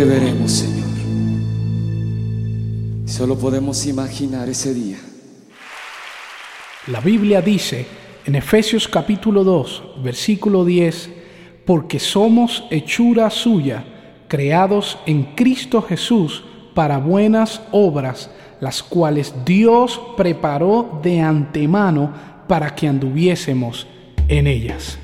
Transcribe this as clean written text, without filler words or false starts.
te veremos, Señor. Solo podemos imaginar ese día. La Biblia dice en Efesios capítulo 2, versículo 10, porque somos hechura suya, creados en Cristo Jesús para buenas obras, las cuales Dios preparó de antemano para que anduviésemos en ellas.